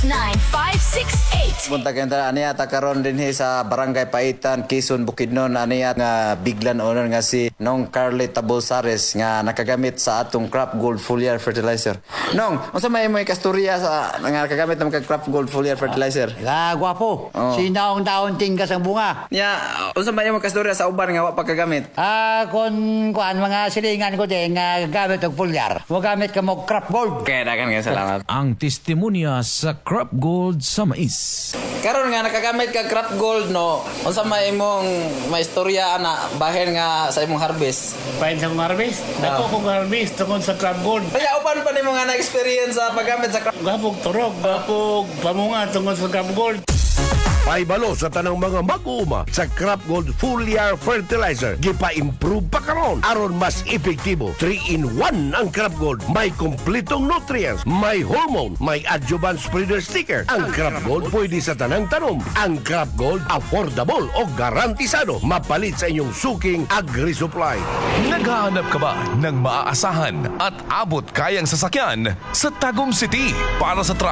0917-689-568. Punta kayo aniya karon din sa Barangay Paitan, Quezon, Bukidnon, aniya nga biglan owner nga si Nong Carly Tabosares nga nakagamit sa atong Crop Gold Foliar Fertilizer. Nong, unsa may mo ikastorya sa nga nakagamit ng Crop Gold Foliar Fertilizer? Gwapo. Oh. Sinaong taon tinggas ang bunga. Nya, unsa may mo ikastorya sa uban nga wa pagkagamit? Kuan mga silingan ko din nga gamit og pulyar. Mo gamit ka mo crop gold. Kaya dagan nga salamat. Ang testimonya sa Crop Gold sa mais. Karon nga nakagamit ka Crop Gold no, unsa may imong maistorya ana bahin nga sa imong harvest? Pain sa kong harvest. Dako kong harvest tungkol sa crab gold. Kaya uban pa nimo nga na-experience sa paggamit sa Crop. Gapog turog, gapog pamunga tungkol sa crab gold. Paibalo sa tanang mga mag-uuma sa Crop Gold Foliar Fertilizer. Gipa-improve pa karon aron mas epektibo. 3-in-1 ang Crop Gold. May kumpletong nutrients, may hormone, may adjuvant spreader sticker. Ang Crop Gold pwede sa tanang tanom. Ang Crop Gold affordable o garantisado. Mapalit sa inyong suking agri-supply. Naghahanap ka ba ng maaasahan at abot kayang sasakyan sa Tagum City para sa